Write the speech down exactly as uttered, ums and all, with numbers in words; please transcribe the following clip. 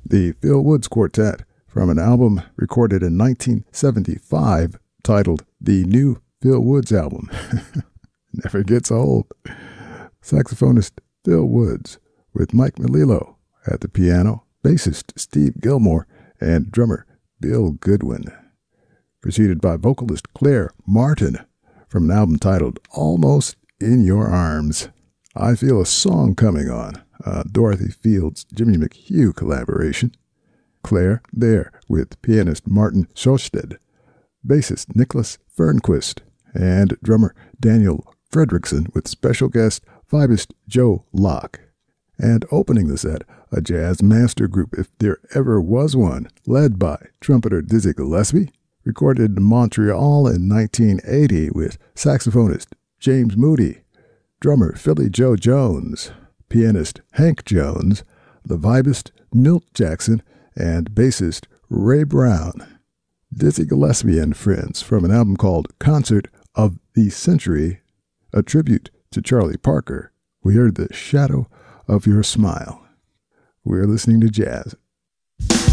the Phil Woods Quartet from an album recorded in nineteen seventy-five titled The New Phil Woods Album. Never gets old. Saxophonist Phil Woods with Mike Melillo at the piano, bassist Steve Gilmore, and drummer Bill Goodwin. Preceded by vocalist Claire Martin from an album titled Almost in Your Arms. I Feel a Song Coming On, a Dorothy Fields Jimmy McHugh collaboration. Claire there with pianist Martin Sjosted, bassist Nicholas Fernquist, and drummer Daniel Fredrickson with special guest vibist Joe Locke. And opening the set, a jazz master group if there ever was one, led by trumpeter Dizzy Gillespie, recorded in Montreal in nineteen eighty with saxophonist James Moody, drummer Philly Joe Jones, pianist Hank Jones, the vibist Milt Jackson, and bassist Ray Brown. Dizzy Gillespie and Friends from an album called Concert of the Century, a tribute to Charlie Parker. We heard The Shadow of Your Smile. We're listening to jazz